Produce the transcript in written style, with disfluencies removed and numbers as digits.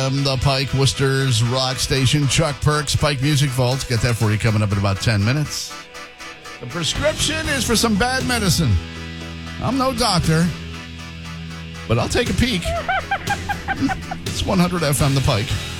The Pike, Worcester's rock station. Chuck Perks, Pike Music Vault. Get that for you coming up in about 10 minutes. The prescription is for some bad medicine. I'm no doctor, but I'll take a peek. It's 100 FM The Pike.